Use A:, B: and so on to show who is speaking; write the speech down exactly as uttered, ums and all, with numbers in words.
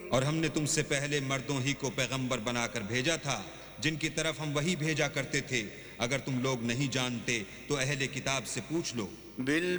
A: और हमने तुमसे पहले मर्दों ही को पैगंबर बनाकर भेजा था जिनकी तरफ हम वही भेजा करते थे। अगर तुम लोग नहीं जानते तो अहले किताब से पूछ लो।